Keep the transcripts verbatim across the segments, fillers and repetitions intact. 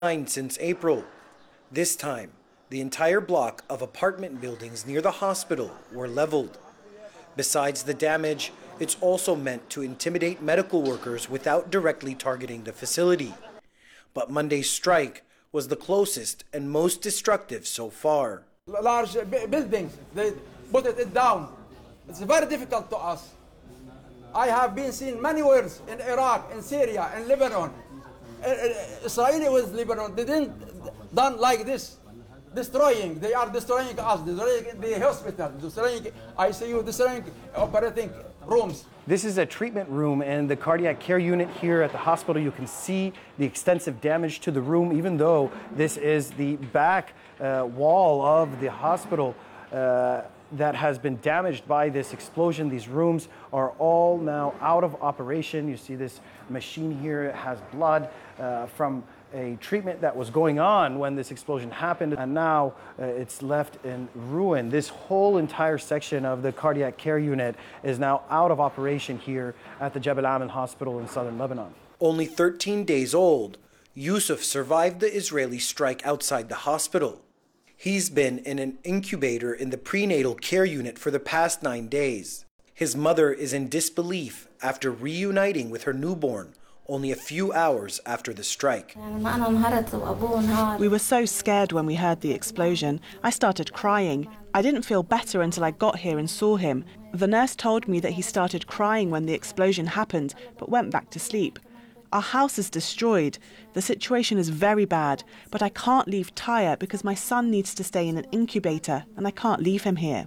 since April. This time, the entire block of apartment buildings near the hospital were leveled. Besides the damage, it's also meant to intimidate medical workers without directly targeting the facility. But Monday's strike was the closest and most destructive so far. Large buildings, they put it down. It's very difficult to us. I have been seen many wars in Iraq, in Syria, in Lebanon. Israeli with Lebanon, they didn't done like this. Destroying, they are destroying us, destroying the hospital, destroying I C U, destroying operating rooms. This is a treatment room and the cardiac care unit here at the hospital. You can see the extensive damage to the room, even though this is the back uh, wall of the hospital uh, that has been damaged by this explosion. These rooms are all now out of operation. You see this machine here, it has blood uh, from a treatment that was going on when this explosion happened, and now uh, it's left in ruin. This whole entire section of the cardiac care unit is now out of operation here at the Jebel Amel Hospital in southern Lebanon. Only thirteen days old, Yusuf survived the Israeli strike outside the hospital. He's been in an incubator in the prenatal care unit for the past nine days. His mother is in disbelief after reuniting with her newborn only a few hours after the strike. We were so scared when we heard the explosion. I started crying. I didn't feel better until I got here and saw him. The nurse told me that he started crying when the explosion happened, but went back to sleep. Our house is destroyed. The situation is very bad, but I can't leave Tyre because my son needs to stay in an incubator and I can't leave him here.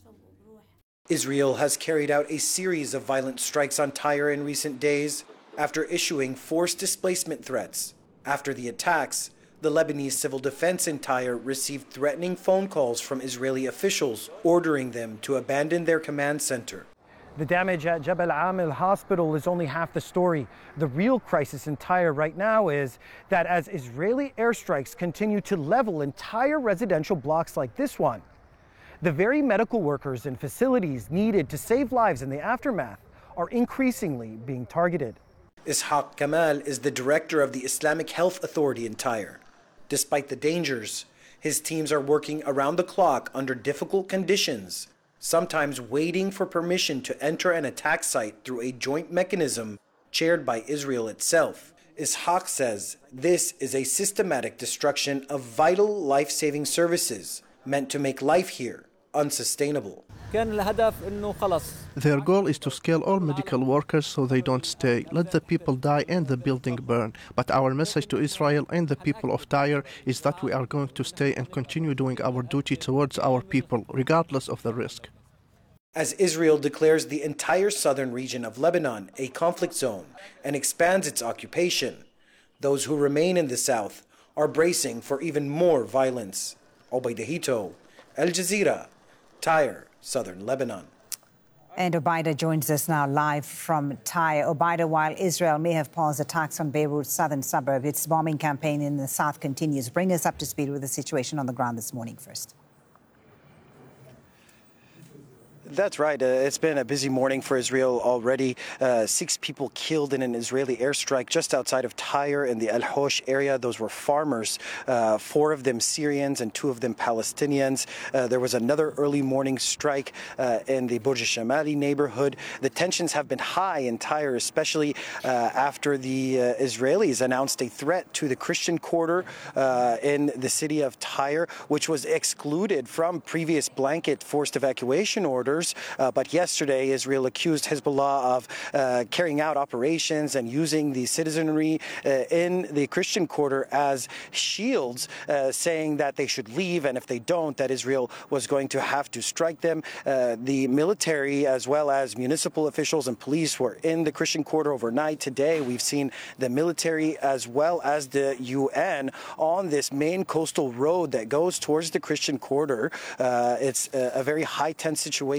Israel has carried out a series of violent strikes on Tyre in recent days after issuing forced displacement threats. After the attacks, the Lebanese civil defense in Tyre received threatening phone calls from Israeli officials ordering them to abandon their command center. The damage at Jebel Amel Hospital is only half the story. The real crisis in Tyre right now is that as Israeli airstrikes continue to level entire residential blocks like this one, the very medical workers and facilities needed to save lives in the aftermath are increasingly being targeted. Ishaq Kamal is the director of the Islamic Health Authority in Tyre. Despite the dangers, his teams are working around the clock under difficult conditions, sometimes waiting for permission to enter an attack site through a joint mechanism chaired by Israel itself. Ishaq says this is a systematic destruction of vital life-saving services meant to make life here unsustainable. Their goal is to scale all medical workers so they don't stay. Let the people die and the building burn. But our message to Israel and the people of Tyre is that we are going to stay and continue doing our duty towards our people, regardless of the risk. As Israel declares the entire southern region of Lebanon a conflict zone and expands its occupation, those who remain in the south are bracing for even more violence. Obaida Hito, Al Jazeera, Tyre, southern Lebanon. And Obaida joins us now live from Tyre. Obaida, while Israel may have paused attacks on Beirut's southern suburb, its bombing campaign in the south continues. Bring us up to speed with the situation on the ground this morning first. That's right. Uh, it's been a busy morning for Israel already. Uh, six people killed in an Israeli airstrike just outside of Tyre in the Al Hosh area. Those were farmers, uh, four of them Syrians and two of them Palestinians. Uh, there was another early morning strike uh, in the Burj Shamali neighborhood. The tensions have been high in Tyre, especially uh, after the uh, Israelis announced a threat to the Christian quarter uh, in the city of Tyre, which was excluded from previous blanket forced evacuation orders. Uh, but yesterday, Israel accused Hezbollah of uh, carrying out operations and using the citizenry uh, in the Christian quarter as shields, uh, saying that they should leave, and if they don't, that Israel was going to have to strike them. Uh, the military, as well as municipal officials and police, were in the Christian quarter overnight. Today, we've seen the military as well as the U N on this main coastal road that goes towards the Christian quarter. Uh, it's a, a very high-tense situation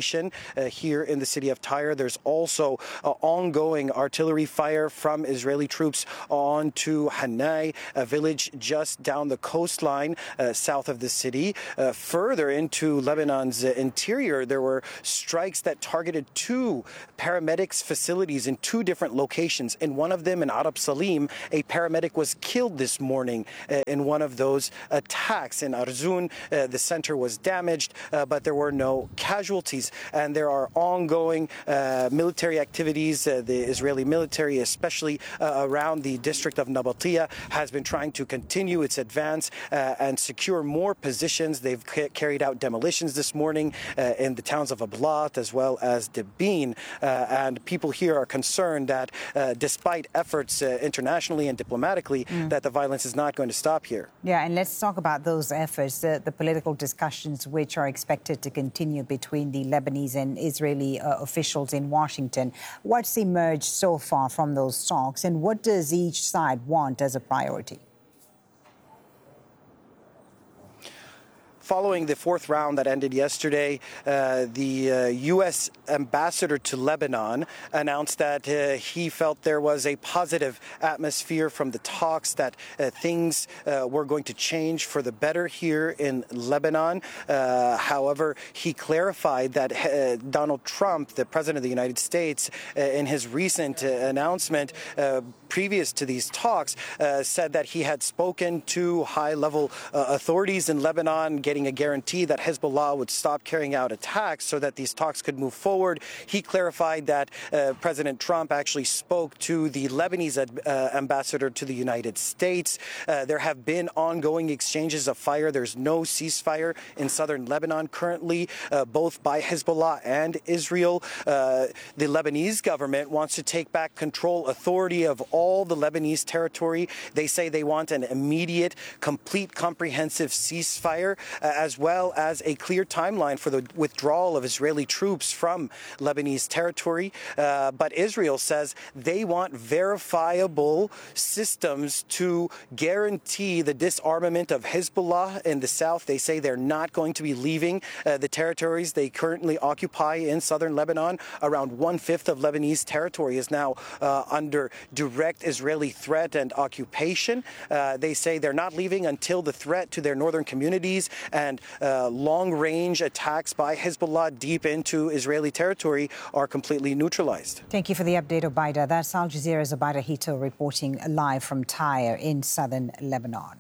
occupation uh, here in the city of Tyre. There's also uh, ongoing artillery fire from Israeli troops onto Hanai, a village just down the coastline uh, south of the city. Uh, further into Lebanon's uh, interior, there were strikes that targeted two paramedics facilities in two different locations. In one of them, in Arab Salim, a paramedic was killed this morning uh, in one of those attacks. In Arzun, uh, the center was damaged, uh, but there were no casualties. And there are ongoing uh, military activities. Uh, the Israeli military, especially uh, around the district of Nabatia, has been trying to continue its advance uh, and secure more positions. They've ca- carried out demolitions this morning uh, in the towns of Ablat as well as Debin. Uh, and people here are concerned that uh, despite efforts uh, internationally and diplomatically, mm. that the violence is not going to stop here. Yeah, and let's talk about those efforts, uh, the political discussions which are expected to continue between the Lebanese and Israeli uh, officials in Washington. What's emerged so far from those talks, and what does each side want as a priority? Following the fourth round that ended yesterday, uh, the uh, U S ambassador to Lebanon announced that uh, he felt there was a positive atmosphere from the talks, that uh, things uh, were going to change for the better here in Lebanon. Uh, however, he clarified that uh, Donald Trump, the president of the United States, uh, in his recent uh, announcement uh, previous to these talks, uh, said that he had spoken to high-level uh, authorities in Lebanon, getting a guarantee that Hezbollah would stop carrying out attacks so that these talks could move forward. He clarified that uh, President Trump actually spoke to the Lebanese uh, ambassador to the United States. Uh, there have been ongoing exchanges of fire. There's no ceasefire in southern Lebanon currently, uh, both by Hezbollah and Israel. Uh, the Lebanese government wants to take back control, authority of all the Lebanese territory. They say they want an immediate, complete, comprehensive ceasefire, uh, as well as a clear timeline for the withdrawal of Israeli troops from Lebanese territory. Uh, but Israel says they want verifiable systems to guarantee the disarmament of Hezbollah in the south. They say they're not going to be leaving uh, the territories they currently occupy in southern Lebanon. Around one-fifth of Lebanese territory is now uh, under direct Israeli threat and occupation. Uh, they say they're not leaving until the threat to their northern communities and uh, long-range attacks by Hezbollah deep into Israeli territory are completely neutralized. Thank you for the update, Obaida. That's Al Jazeera's Obaida Hito reporting live from Tyre in southern Lebanon.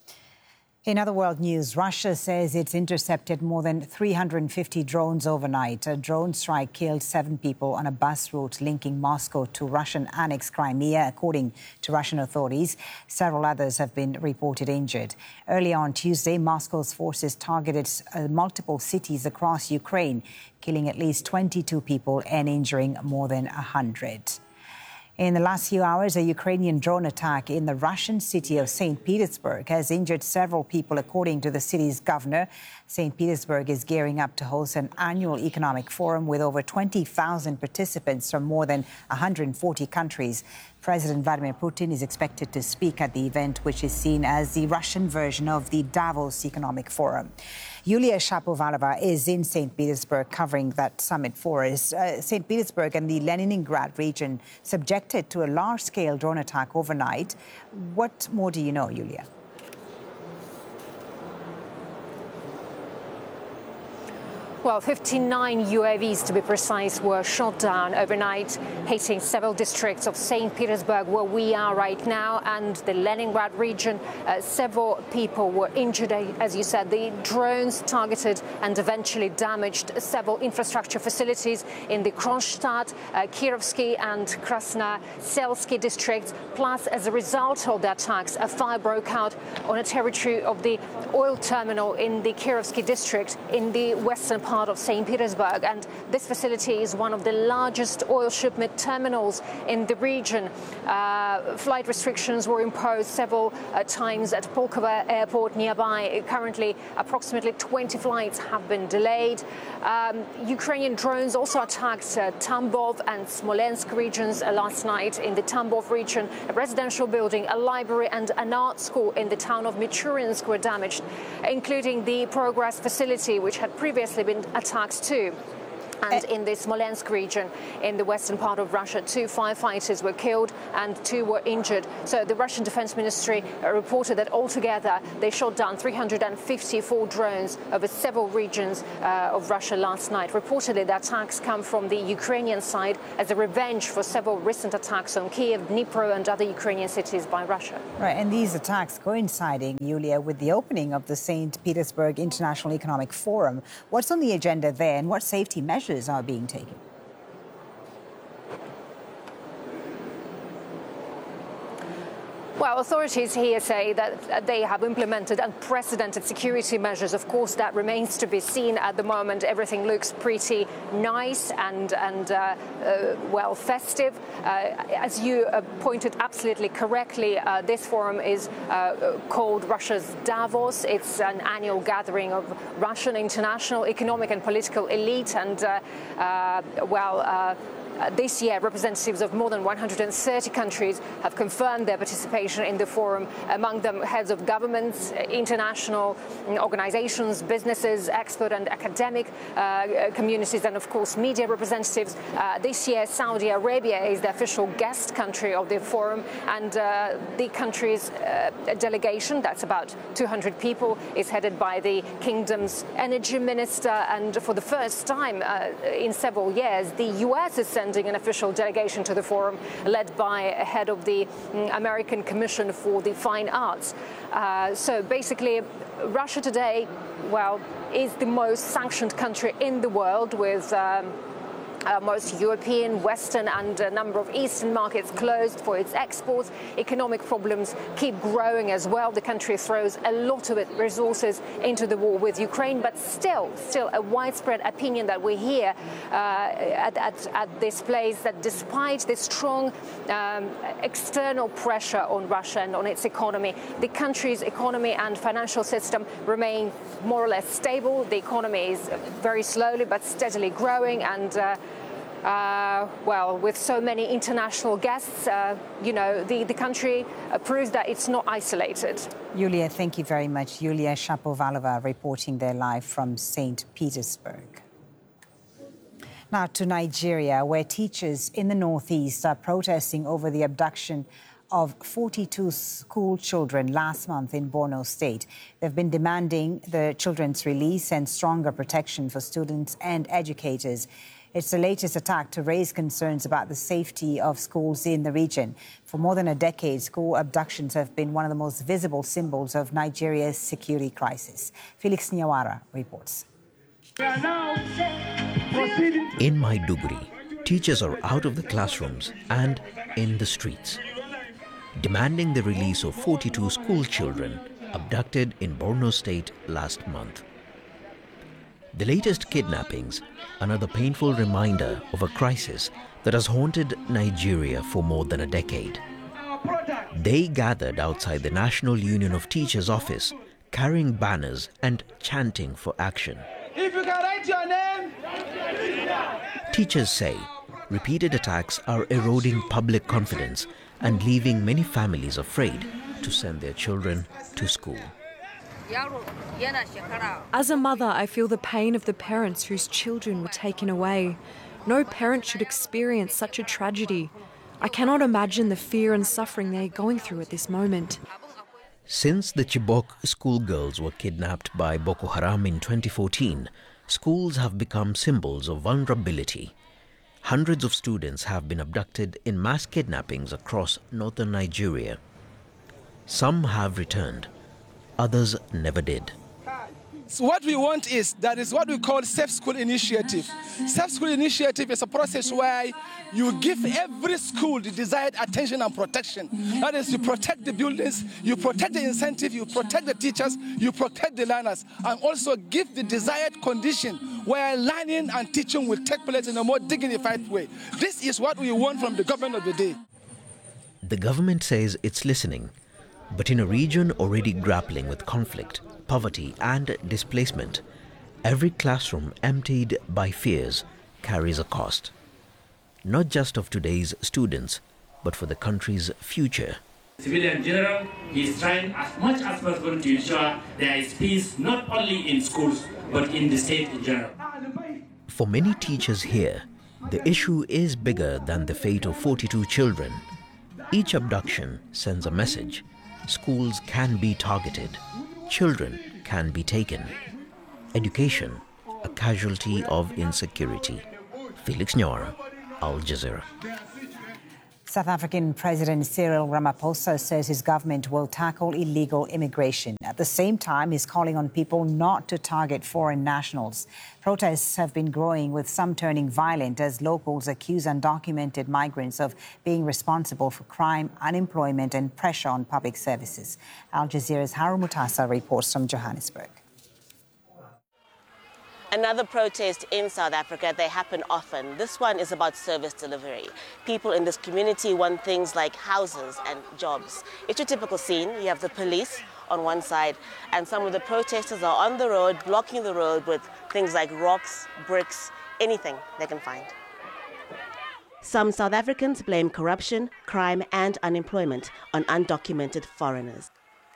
In other world news, Russia says it's intercepted more than three hundred fifty drones overnight. A drone strike killed seven people on a bus route linking Moscow to Russian-annexed Crimea, according to Russian authorities. Several others have been reported injured. Earlier on Tuesday, Moscow's forces targeted uh, multiple cities across Ukraine, killing at least twenty-two people and injuring more than one hundred. In the last few hours, a Ukrainian drone attack in the Russian city of Saint Petersburg has injured several people, according to the city's governor. Saint Petersburg is gearing up to host an annual economic forum with over twenty thousand participants from more than one hundred forty countries. President Vladimir Putin is expected to speak at the event, which is seen as the Russian version of the Davos Economic Forum. Yulia Shapovalova is in Saint Petersburg covering that summit for us. Uh, Saint Petersburg and the Leningrad region subjected to a large-scale drone attack overnight. What more do you know, Yulia? Well, fifty-nine U A Vs, to be precise, were shot down overnight, hitting several districts of Saint Petersburg, where we are right now, and the Leningrad region. Uh, several people were injured, as you said. The drones targeted and eventually damaged several infrastructure facilities in the Kronstadt, uh, Kirovsky and Krasnoselsky districts. Plus, as a result of the attacks, a fire broke out on a territory of the oil terminal in the Kirovsky district in the western part of Saint Petersburg, and this facility is one of the largest oil shipment terminals in the region. Uh, flight restrictions were imposed several uh, times at Pulkovo airport nearby. Currently, approximately twenty flights have been delayed. Um, Ukrainian drones also attacked uh, Tambov and Smolensk regions uh, last night. In the Tambov region, a residential building, a library and an art school in the town of Michurinsk were damaged, including the Progress facility, which had previously been attacked too. And in the Smolensk region, in the western part of Russia, two firefighters were killed and two were injured. So the Russian Defense Ministry reported that altogether they shot down three hundred fifty-four drones over several regions uh, of Russia last night. Reportedly, the attacks come from the Ukrainian side as a revenge for several recent attacks on Kiev, Dnipro and other Ukrainian cities by Russia. Right, and these attacks coinciding, Yulia, with the opening of the Saint Petersburg International Economic Forum. What's on the agenda there and what safety measures are being taken? Well, authorities here say that they have implemented unprecedented security measures. Of course, that remains to be seen at the moment. Everything looks pretty nice and, and uh, uh, well, festive. Uh, as you uh, pointed absolutely correctly, uh, this forum is uh, called Russia's Davos. It's an annual gathering of Russian international economic and political elite. And, uh, uh, well, uh, Uh, this year, representatives of more than one hundred thirty countries have confirmed their participation in the forum, among them heads of governments, international organizations, businesses, expert and academic uh, communities, and of course media representatives. Uh, this year, Saudi Arabia is the official guest country of the forum, and uh, the country's uh, delegation, that's about two hundred people, is headed by the kingdom's energy minister, and for the first time uh, in several years, the U S is sending an official delegation to the forum, led by a head of the um, American Commission for the Fine Arts. Uh, so basically, Russia today, well, is the most sanctioned country in the world, with um, Uh, most European, Western and a number of Eastern markets closed for its exports. Economic problems keep growing as well. The country throws a lot of its resources into the war with Ukraine, but still, still a widespread opinion that we hear uh, at, at, at this place, that despite the strong um, external pressure on Russia and on its economy, the country's economy and financial system remain more or less stable. The economy is very slowly but steadily growing, and uh, Uh, well, with so many international guests, uh, you know, the, the country uh, proves that it's not isolated. Yulia, thank you very much. Yulia Shapovalova reporting there live from Saint Petersburg. Now to Nigeria, where teachers in the northeast are protesting over the abduction of forty-two school children last month in Borno State. They've been demanding the children's release and stronger protection for students and educators. It's the latest attack to raise concerns about the safety of schools in the region. For more than a decade, school abductions have been one of the most visible symbols of Nigeria's security crisis. Felix Nyawara reports. In Maiduguri, teachers are out of the classrooms and in the streets, demanding the release of forty-two school children abducted in Borno State last month. The latest kidnappings, another painful reminder of a crisis that has haunted Nigeria for more than a decade. They gathered outside the National Union of Teachers office, carrying banners and chanting for action. If you can write your name. Teachers say repeated attacks are eroding public confidence and leaving many families afraid to send their children to school. As a mother, I feel the pain of the parents whose children were taken away. No parent should experience such a tragedy. I cannot imagine the fear and suffering they are going through at this moment. Since the Chibok schoolgirls were kidnapped by Boko Haram in twenty fourteen, schools have become symbols of vulnerability. Hundreds of students have been abducted in mass kidnappings across northern Nigeria. Some have returned. Others never did. So what we want is, that is what we call Safe School Initiative. Safe School Initiative is a process where you give every school the desired attention and protection. That is, you protect the buildings, you protect the incentive, you protect the teachers, you protect the learners, and also give the desired condition where learning and teaching will take place in a more dignified way. This is what we want from the government of the day. The government says it's listening. But in a region already grappling with conflict, poverty and displacement, every classroom emptied by fears carries a cost. Not just of today's students, but for the country's future. Civilian general is trying as much as possible to ensure there is peace not only in schools, but in the state in general. For many teachers here, the issue is bigger than the fate of forty-two children. Each abduction sends a message. Schools can be targeted. Children can be taken. Education, a casualty of insecurity. Felix Nyora, Al Jazeera. South African President Cyril Ramaphosa says his government will tackle illegal immigration. At the same time, he's calling on people not to target foreign nationals. Protests have been growing, with some turning violent as locals accuse undocumented migrants of being responsible for crime, unemployment and pressure on public services. Al Jazeera's Haru Mutasa reports from Johannesburg. Another protest in South Africa. They happen often. This one is about service delivery. People in this community want things like houses and jobs. It's your typical scene. You have the police on one side, and some of the protesters are on the road, blocking the road with things like rocks, bricks, anything they can find. Some South Africans blame corruption, crime and unemployment on undocumented foreigners.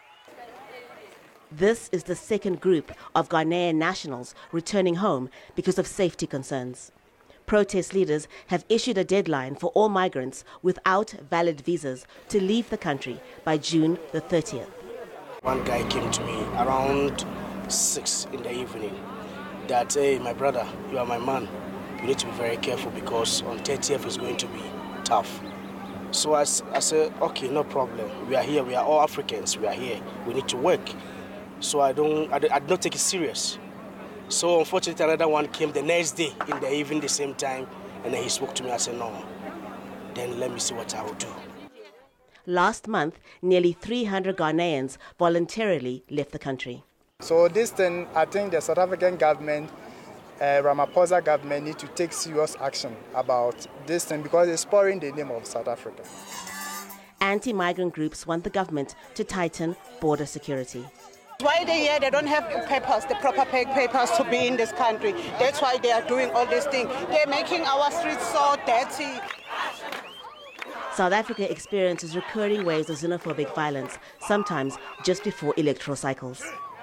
This is the second group of Ghanaian nationals returning home because of safety concerns. Protest leaders have issued a deadline for all migrants without valid visas to leave the country by June the thirtieth. One guy came to me around six in the evening that, hey, my brother, you are my man. You need to be very careful because on thirtieth is going to be tough. So I, I said, okay, no problem. We are here. We are all Africans. We are here. We need to work. So I don't, I, I don't take it serious. So unfortunately, another one came the next day in the evening, the same time, and then he spoke to me. I said, no, then let me see what I will do. Last month, nearly three hundred Ghanaians voluntarily left the country. So this thing, I think the South African government, uh, Ramaphosa government, need to take serious action about this thing because it's spoiling the name of South Africa. Anti-migrant groups want the government to tighten border security. Why they're here, they don't have papers, the proper papers to be in this country. That's why they are doing all these things. They're making our streets so dirty. South Africa experiences recurring waves of xenophobic violence, sometimes just before electoral cycles.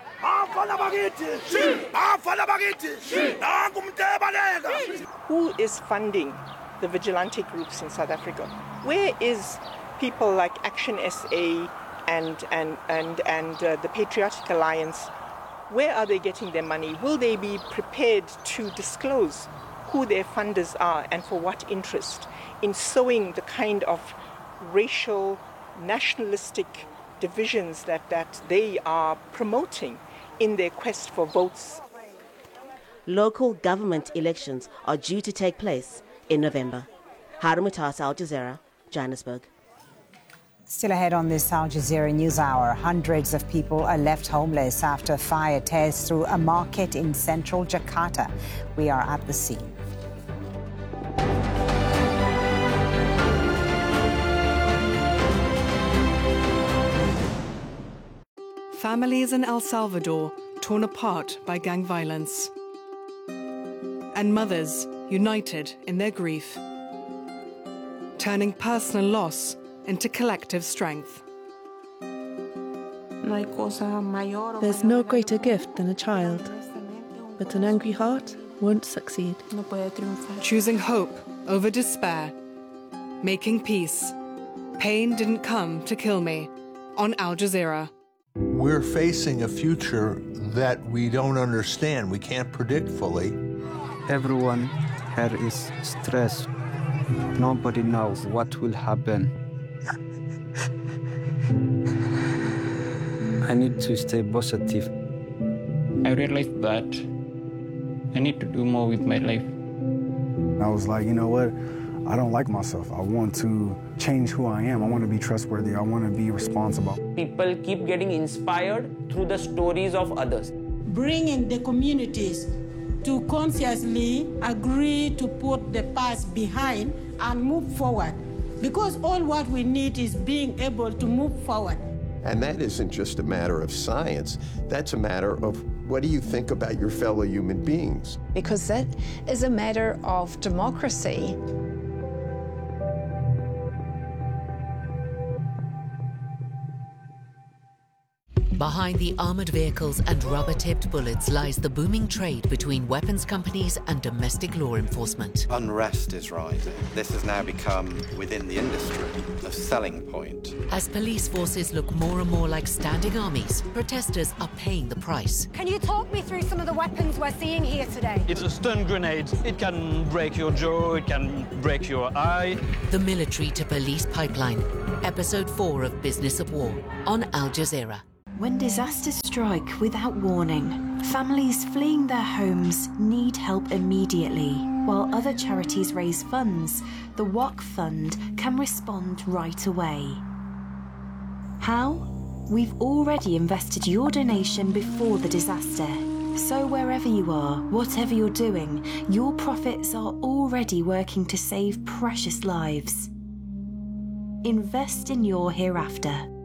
Who is funding the vigilante groups in South Africa? Where is people like Action S A and, and, and, and uh, the Patriotic Alliance? Where are they getting their money? Will they be prepared to disclose who their funders are and for what interest in sowing the kind of racial, nationalistic divisions that, that they are promoting in their quest for votes? Local government elections are due to take place in November. Haru Mutasa, Al Jazeera, Johannesburg. Still ahead on this Al Jazeera News Hour, hundreds of people are left homeless after fire tears through a market in central Jakarta. We are at the scene. Families in El Salvador torn apart by gang violence. And mothers united in their grief, turning personal loss into collective strength. There's no greater gift than a child, but an angry heart won't succeed. Choosing hope over despair, making peace. Pain didn't come to kill me. On Al Jazeera. We're facing a future that we don't understand, we can't predict fully. Everyone here is stressed. Nobody knows what will happen. I need to stay positive. I realized that I need to do more with my life. I was like, you know what? I don't like myself. I want to change who I am. I want to be trustworthy. I want to be responsible. People keep getting inspired through the stories of others. Bringing the communities to consciously agree to put the past behind and move forward. Because all what we need is being able to move forward. And that isn't just a matter of science. That's a matter of what do you think about your fellow human beings? Because that is a matter of democracy. Behind the armoured vehicles and rubber-tipped bullets lies the booming trade between weapons companies and domestic law enforcement. Unrest is rising. This has now become, within the industry, a selling point. As police forces look more and more like standing armies, protesters are paying the price. Can you talk me through some of the weapons we're seeing here today? It's a stun grenade. It can break your jaw, it can break your eye. The military to police pipeline. Episode four of Business of War on Al Jazeera. When disasters strike without warning, families fleeing their homes need help immediately. While other charities raise funds, the W A C Fund can respond right away. How? We've already invested your donation before the disaster. So wherever you are, whatever you're doing, your profits are already working to save precious lives. Invest in your hereafter.